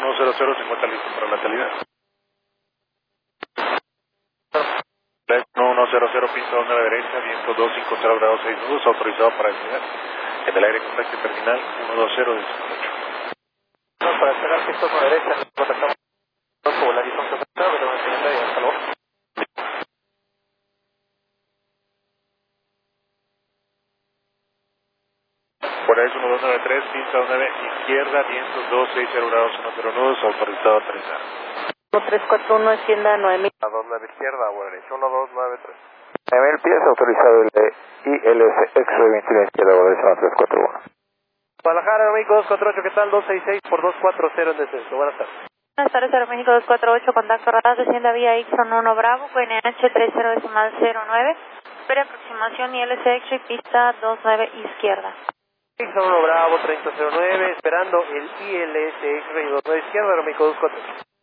100 se encuentra listo para la salida. 100, pista 2 a la derecha, viento 250 grados 6 nudos, autorizado para despegar. En el aire contacto terminal 120 de 58. Para despegar pista 2 a la derecha, contactamos con la horizonte afectado, pero manteniendo ahí, hasta luego. Por ahí es 1293, pista 9 izquierda, viento 260 grados 10 nudos, autorizado a aterrizar. 1341, Hacienda 9000. A 29 izquierda, agua derecha, 1293. 9000 pies, autorizado el ILS X-Ray 21 izquierda, agua derecha, 1341. Guadalajara, Aeroméxico 248, ¿qué tal? 266 por 240 en descenso. Buenas tardes. Buenas tardes, Aeroméxico 248, contacto radar, descienda vía Ixon 1 Bravo, QNH 30.09, espera aproximación ILS X-Ray, pista 29 izquierda. Ixon 1 Bravo 3009, esperando el ILS X-Ray 29 izquierda, Aeroméxico 248.